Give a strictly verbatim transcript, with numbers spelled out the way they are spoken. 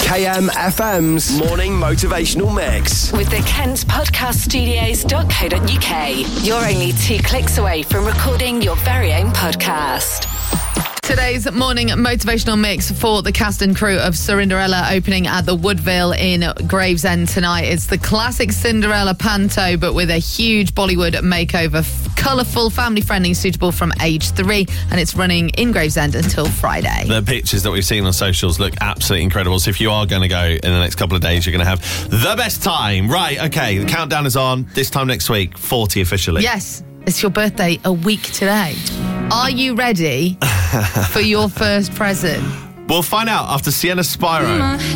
K M F M's Morning Motivational Mix. With the Kent Podcast Studios dot co dot uk. You're only two clicks away from recording your very own podcast. Today's morning motivational mix for the cast and crew of Cinderella opening at the Woodville in Gravesend tonight. It's the classic Cinderella panto, but with a huge Bollywood makeover. F- colourful, family-friendly, suitable from age three. And it's running in Gravesend until Friday. The pictures that we've seen on socials look absolutely incredible. So if you are going to go in the next couple of days, you're going to have the best time. Right, okay, the countdown is on. This time next week, forty officially. Yes, it's your birthday a week today. Are you ready for your first present? We'll find out after Sienna Spyro.